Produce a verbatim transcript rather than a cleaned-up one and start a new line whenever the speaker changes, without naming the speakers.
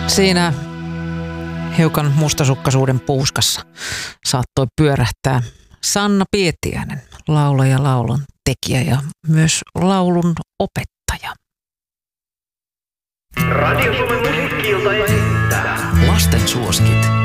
Siinä hiukan mustasukkaisuuden puuskassa saattoi pyörähtää Sanna Pietiäinen, laulaja, laulun tekijä ja myös laulun opettaja.
Radio Suomen musiikki-ilta esittää
Lasten suosikit.